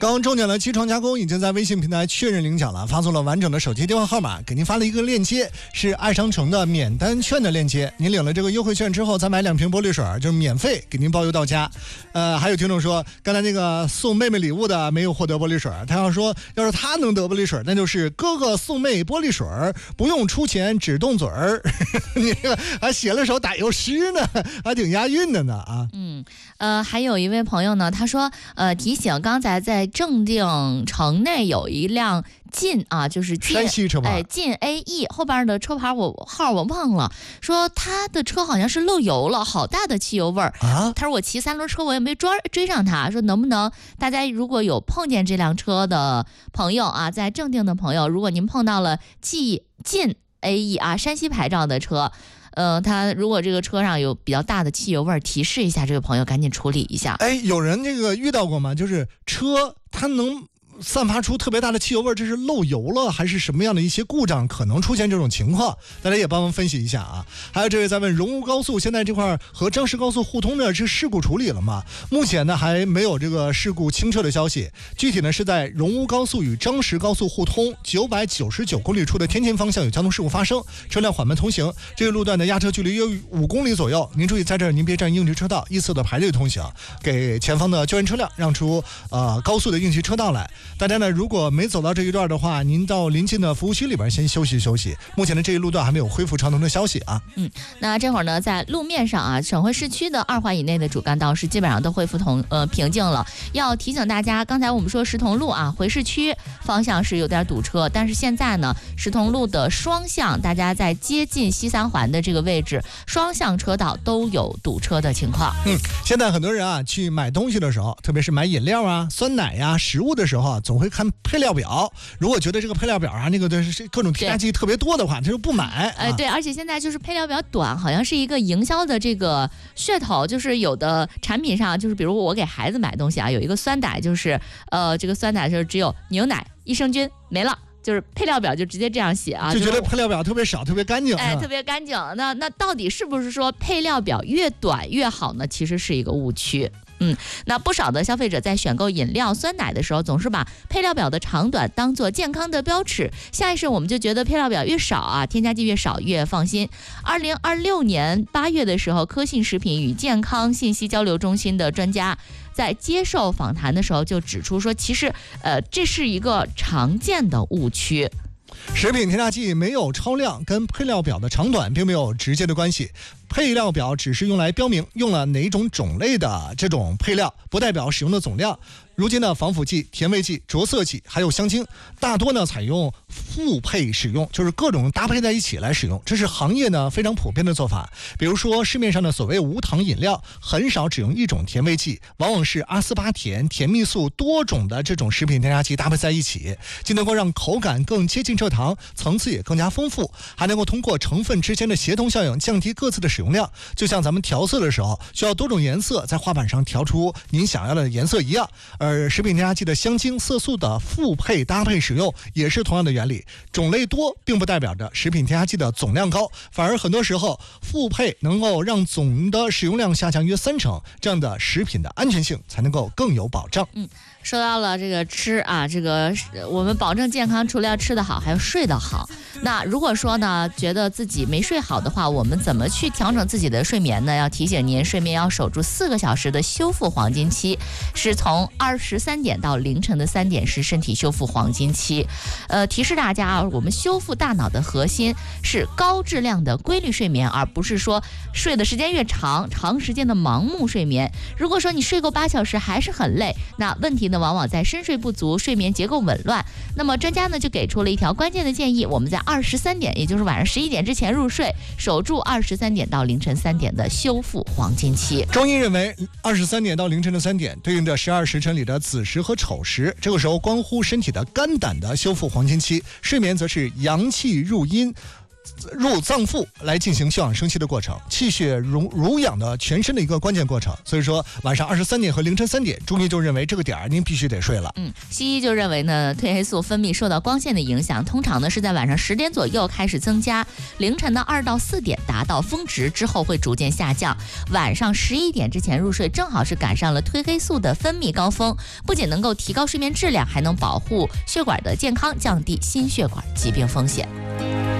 刚中奖的机床加工已经在微信平台确认领奖了，发送了完整的手机电话号码，给您发了一个链接，是爱商城的免单券的链接。您领了这个优惠券之后，再买2瓶玻璃水，就是免费给您包邮到家。还有听众说，刚才那个送妹妹礼物的没有获得玻璃水，他要说，要是他能得玻璃水，那就是哥哥送妹玻璃水，不用出钱只动嘴儿。你这个还写了首打油诗呢，还挺押韵的呢啊。 还有一位朋友呢，他说，提醒刚才在正定城内有一辆晋啊，就是山西车牌， 晋 AE 后边的车牌号我忘了，说他的车好像是漏油了，好大的汽油味儿啊。他说我骑3轮车我也没追上他，说能不能大家如果有碰见这辆车的朋友啊，在正定的朋友，如果您碰到了晋 AE 啊山西牌照的车。他如果这个车上有比较大的汽油味，提示一下这位朋友赶紧处理一下。 有人这个遇到过吗？就是车它能散发出特别大的汽油味，这是漏油了还是什么样的一些故障可能出现这种情况？大家也帮忙分析一下啊。还有这位在问荣乌高速现在这块和张石高速互通的是事故处理了吗？目前呢还没有这个事故清澈的消息，具体呢是在荣乌高速与张石高速互通999公里处的天津方向有交通事故发生，车辆缓慢通行，这个路段的压车距离约5公里左右，您注意在这儿您别占应急车道，依次的排队通行，给前方的救援车辆让出高速的应急车道来。大家呢，如果没走到这一段的话，您到临近的服务区里边先休息休息。目前的这一路段还没有恢复畅通的消息啊。 那这会儿呢，在路面上啊，省会市区的2环以内的主干道是基本上都恢复平静了。要提醒大家，刚才我们说石桐路啊，回市区方向是有点堵车，但是现在呢，石桐路的双向，大家在接近西3环的这个位置，双向车道都有堵车的情况。 现在很多人啊去买东西的时候，特别是买饮料啊、酸奶呀、食物的时候啊，总会看配料表，如果觉得这个配料表啊那个的各种添加剂特别多的话，他就不买。 对，而且现在就是配料表短，好像是一个营销的这个噱头，就是有的产品上，就是比如我给孩子买东西啊，有一个酸奶，就是这个酸奶就是只有牛奶、益生菌没了。就是配料表就直接这样写啊， 就觉得配料表特别少，特别干净， 特别干净。那到底是不是说配料表越短越好呢？其实是一个误区。那不少的消费者在选购饮料、酸奶的时候，总是把配料表的长短当做健康的标尺，下意识我们就觉得配料表越少啊，添加剂越少越放心。2026年8月的时候，科信食品与健康信息交流中心的专家在接受访谈的时候就指出说，其实这是一个常见的误区。 食品添加剂没有超量，跟配料表的长短并没有直接的关系。配料表只是用来标明用了哪种种类的这种配料，不代表使用的总量。如今的防腐剂、甜味剂、着色剂还有香精，大多呢采用复配使用，就是各种搭配在一起来使用，这是行业呢非常普遍的做法。比如说市面上的所谓无糖饮料，很少只用一种甜味剂，往往是阿斯巴甜、甜蜜素多种的这种食品添加剂搭配在一起，既能够让口感更接近蔗糖，层次也更加丰富，还能够通过成分之间的协同效应降低各自的使用量。就像咱们调色的时候需要多种颜色在画板上调出您想要的颜色一样，而食品添加剂的香精、色素的复配搭配使用也是同样的原理。种类多并不代表着食品添加剂的总量高，反而很多时候复配能够让总的使用量下降约30%，这样的食品的安全性才能够更有保障。 说到了这个吃啊，这个我们保证健康，除了要吃得好，还要睡得好。那如果说呢，觉得自己没睡好的话，我们怎么去调整自己的睡眠呢？要提醒您，睡眠要守住4个小时的修复黄金期，是从23点到凌晨的3点是身体修复黄金期。提示大家啊，我们修复大脑的核心是高质量的规律睡眠，而不是说睡的时间越长，长时间的盲目睡眠。如果说你睡够8小时还是很累，那问题呢往往在深睡不足、睡眠结构紊乱。那么专家呢就给出了一条关键的建议，我们在23点，也就是晚上11点之前入睡，守住23点到凌晨3点的修复黄金期。 中医认为23点到凌晨的3点对应着12时辰里的子时和丑时，这个时候关乎身体的肝胆的修复黄金期。睡眠则是阳气入阴， 入脏腑来进行休养生息的过程，气血濡养的全身的一个关键过程。所以说晚上23点和凌晨3点，中医就认为这个点儿您必须得睡了。 西医就认为呢，褪黑素分泌受到光线的影响，通常呢是在晚上10点左右开始增加，凌晨的2到4点达到峰值之后会逐渐下降，晚上11点之前入睡，正好是赶上了褪黑素的分泌高峰，不仅能够提高睡眠质量，还能保护血管的健康，降低心血管疾病风险。